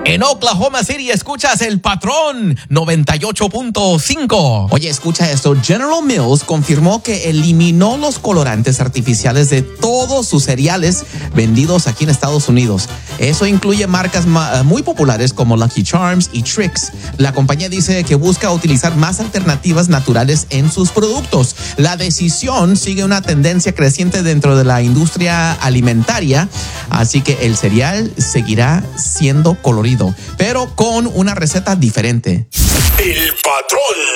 En Oklahoma City escuchas El Patrón 98.5. Oye, escucha esto. General Mills confirmó que eliminó los colorantes artificiales de todos sus cereales vendidos aquí en Estados Unidos. Eso incluye marcas muy populares como Lucky Charms y Trix. La compañía dice que busca utilizar más alternativas naturales en sus productos. La decisión sigue una tendencia creciente dentro de la industria alimentaria, así que el cereal seguirá siendo colorido, pero con una receta diferente. El Patrón.